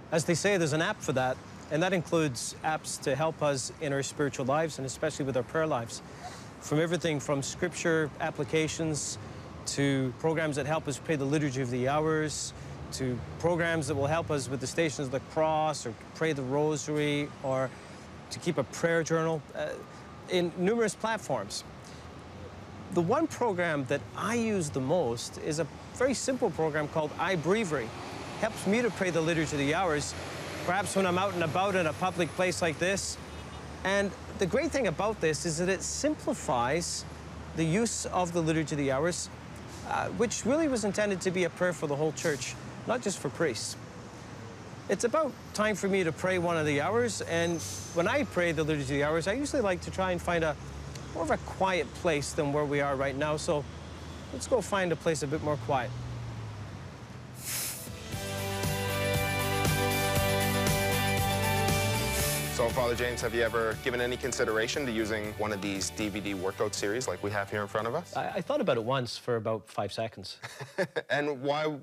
As they say, there's an app for that, and that includes apps to help us in our spiritual lives and especially with our prayer lives. From everything from scripture applications to programs that help us pray the Liturgy of the Hours, to programs that will help us with the Stations of the Cross or pray the Rosary or to keep a prayer journal in numerous platforms. The one program that I use the most is a very simple program called iBreviary. Helps me to pray the Liturgy of the Hours, perhaps when I'm out and about in a public place like this. And the great thing about this is that it simplifies the use of the Liturgy of the Hours, which really was intended to be a prayer for the whole church, not just for priests. It's about time for me to pray one of the hours, and when I pray the Liturgy of the Hours, I usually like to try and find more of a quiet place than where we are right now, so let's go find a place a bit more quiet. So, Father James, have you ever given any consideration to using one of these DVD workout series like we have here in front of us? I thought about it once for about 5 seconds. And why